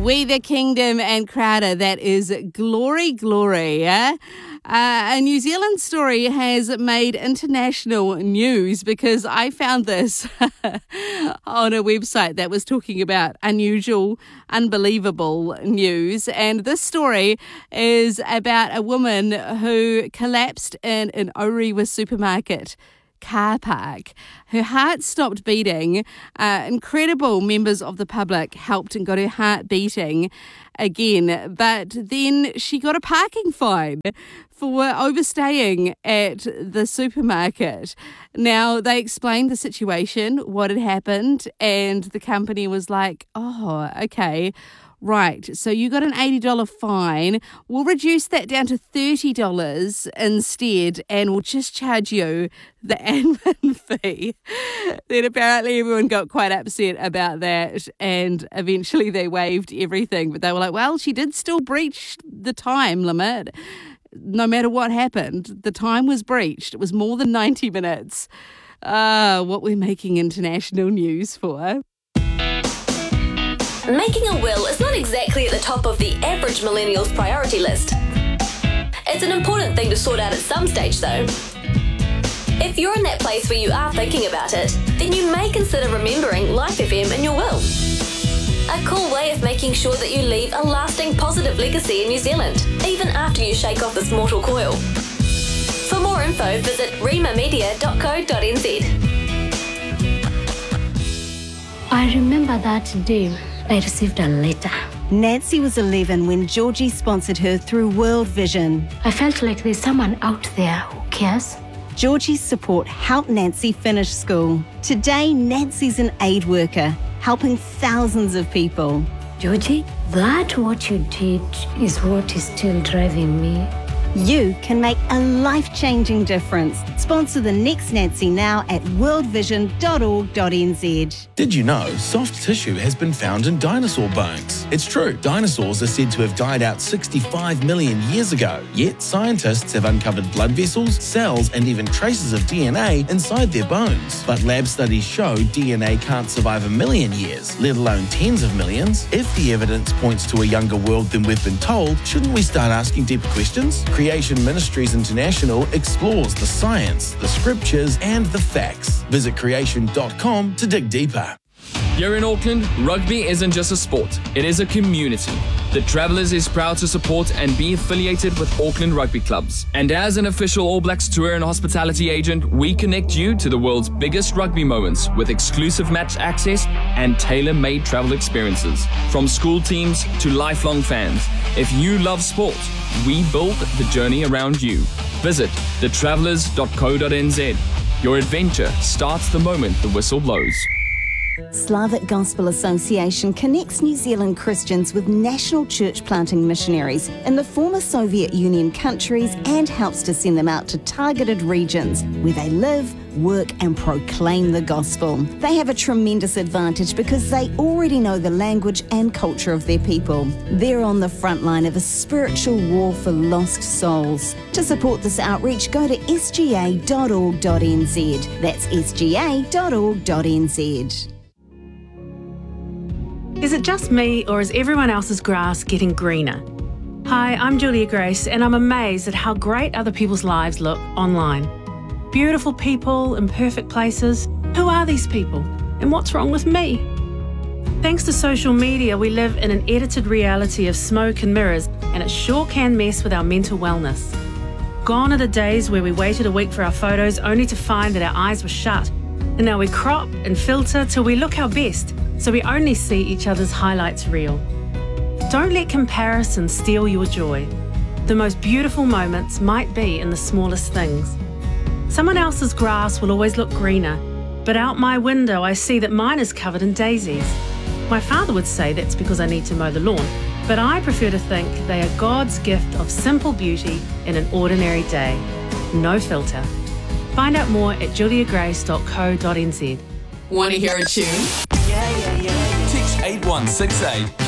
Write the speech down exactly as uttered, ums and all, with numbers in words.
We the Kingdom and Crowder, that is Glory, Glory. Yeah? Uh, a New Zealand story has made international news because I found this on a website that was talking about unusual, unbelievable news. And this story is about a woman who collapsed in an Orewa supermarket car park. Her heart stopped beating. Uh, incredible members of the public helped and got her heart beating again. But then she got a parking fine for overstaying at the supermarket. Now, they explained the situation, what had happened, and the company was like, oh, okay, right, so you got an eighty dollars fine. We'll reduce that down to thirty dollars instead, and we'll just charge you the admin fee. Then apparently everyone got quite upset about that, and eventually they waived everything. But they were like, well, she did still breach the time limit. No matter what happened, the time was breached. It was more than ninety minutes. Ah, uh, what we're making international news for. Making a will is not exactly at the top of the average millennial's priority list. It's an important thing to sort out at some stage, though. If you're in that place where you are thinking about it, then you may consider remembering Life F M in your will. A cool way of making sure that you leave a lasting positive legacy in New Zealand, even after you shake off this mortal coil. For more info, visit rima media dot co dot n z. I remember that day I received a letter. Nancy was eleven when Georgie sponsored her through World Vision. I felt like there's someone out there who cares. Georgie's support helped Nancy finish school. Today, Nancy's an aid worker, helping thousands of people. Georgie, that what you did is what is still driving me. You can make a life-changing difference. Sponsor the next Nancy now at world vision dot org dot n z. Did you know soft tissue has been found in dinosaur bones? It's true. Dinosaurs are said to have died out sixty-five million years ago. Yet scientists have uncovered blood vessels, cells, and even traces of D N A inside their bones. But lab studies show D N A can't survive a million years, let alone tens of millions. If the evidence points to a younger world than we've been told, shouldn't we start asking deeper questions? Creation Ministries International explores the science, the scriptures, and the facts. Visit creation dot com to dig deeper. Here in Auckland, rugby isn't just a sport, it is a community. The Travellers is proud to support and be affiliated with Auckland rugby clubs. And as an official All Blacks tour and hospitality agent, we connect you to the world's biggest rugby moments with exclusive match access and tailor-made travel experiences. From school teams to lifelong fans, if you love sport, we build the journey around you. Visit the travellers dot co dot n z. Your adventure starts the moment the whistle blows. Slavic Gospel Association connects New Zealand Christians with national church planting missionaries in the former Soviet Union countries and helps to send them out to targeted regions where they live, work and proclaim the gospel. They have a tremendous advantage because they already know the language and culture of their people. They're on the front line of a spiritual war for lost souls. To support this outreach, go to s g a dot org dot n z. That's s g a dot org dot n z. Is it just me, or is everyone else's grass getting greener? Hi, I'm Julia Grace, and I'm amazed at how great other people's lives look online. Beautiful people in perfect places. Who are these people? And what's wrong with me? Thanks to social media, we live in an edited reality of smoke and mirrors, and it sure can mess with our mental wellness. Gone are the days where we waited a week for our photos only to find that our eyes were shut. And now we crop and filter till we look our best, so we only see each other's highlights reel. Don't let comparison steal your joy. The most beautiful moments might be in the smallest things. Someone else's grass will always look greener, but out my window I see that mine is covered in daisies. My father would say that's because I need to mow the lawn, but I prefer to think they are God's gift of simple beauty in an ordinary day. No filter. Find out more at julia grace dot co dot n z. Want to hear a tune? Text eight one six eight